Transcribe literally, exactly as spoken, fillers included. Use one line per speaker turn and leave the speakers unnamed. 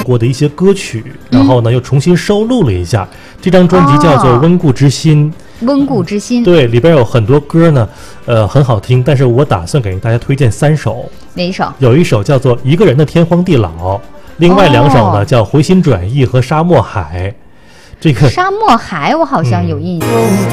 过的一些歌曲，然后呢又重新收录了一下。这张专辑叫做《温故知新》。
温故知新，
对，里边有很多歌呢，呃，很好听，但是我打算给大家推荐三首。
哪一首？
有一首叫做《一个人的天荒地老》，另外两首呢、哦、叫《回心转意》和《沙漠海》。这个
沙漠海我好像有印象。
嗯